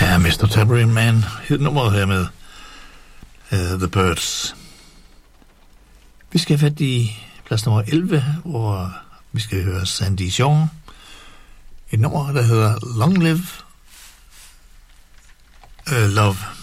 Ja, Mr. Tambourine Man hed nummeret her med The Byrds. Vi skal have fat i plads nummer 11, hvor vi skal høre Sandy Shaw. Et nummer, der hedder Long Live Love.